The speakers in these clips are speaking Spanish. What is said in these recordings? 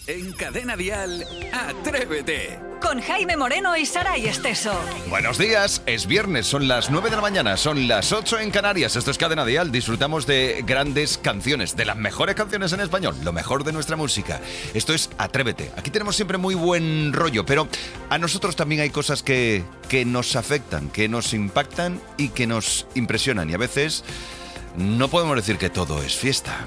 En Cadena Dial, Atrévete. Con Jaime Moreno y Saray Esteso. Buenos días, es viernes, son las 9 de la mañana, son las 8 en Canarias. Esto es Cadena Dial, disfrutamos de grandes canciones, de las mejores canciones en español, lo mejor de nuestra música. Esto es Atrévete. Aquí tenemos siempre muy buen rollo, pero a nosotros también hay cosas que nos afectan, que nos impactan y que nos impresionan. Y a veces no podemos decir que todo es fiesta.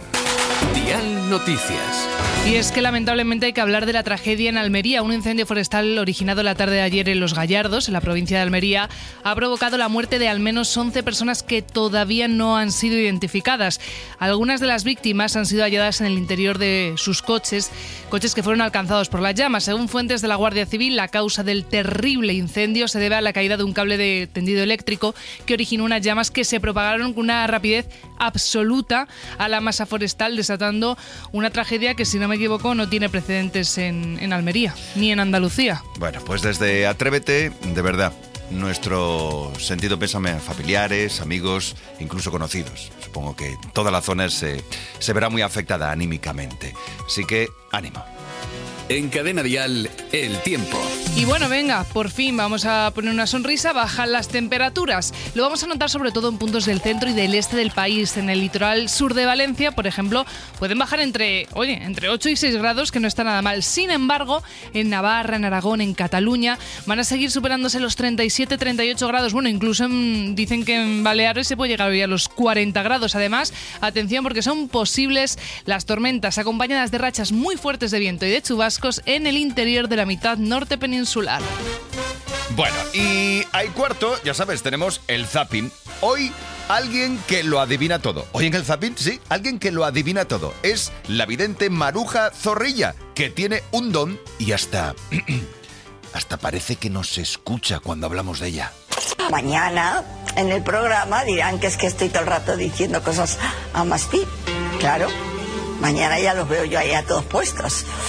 Dial Noticias. Y es que lamentablemente hay que hablar de la tragedia en Almería. Un incendio forestal originado la tarde de ayer en Los Gallardos, en la provincia de Almería, ha provocado la muerte de al menos 11 personas que todavía no han sido identificadas. Algunas de las víctimas han sido halladas en el interior de sus coches que fueron alcanzados por las llamas. Según fuentes de la Guardia Civil, la causa del terrible incendio se debe a la caída de un cable de tendido eléctrico que originó unas llamas que se propagaron con una rapidez absoluta a la masa forestal, desatando una tragedia que, si no me equivoco, no tiene precedentes en Almería, ni en Andalucía. Bueno, pues desde Atrévete, de verdad, nuestro sentido pésame a familiares, amigos, incluso conocidos. Supongo que toda la zona se verá muy afectada anímicamente. Así que, ánimo. En Cadena Dial, el tiempo. Y bueno, venga, por fin vamos a poner una sonrisa, bajan las temperaturas. Lo vamos a notar sobre todo en puntos del centro y del este del país. En el litoral sur de Valencia, por ejemplo, pueden bajar entre 8 y 6 grados, que no está nada mal. Sin embargo, en Navarra, en Aragón, en Cataluña, van a seguir superándose los 37-38 grados. Bueno, incluso dicen que en Baleares se puede llegar hoy a los 40 grados. Además, atención, porque son posibles las tormentas acompañadas de rachas muy fuertes de viento y de chubascos en el interior de la mitad norte peninsular. Bueno, y hay cuarto, ya sabes, tenemos el zapping. Hoy, alguien que lo adivina todo. Hoy en el zapping, sí, alguien que lo adivina todo. Es la vidente Maruja Zorrilla, que tiene un don y hasta parece que nos escucha cuando hablamos de ella. Mañana en el programa dirán que es que estoy todo el rato diciendo cosas a mastín. Claro, mañana ya los veo yo ahí a todos puestos.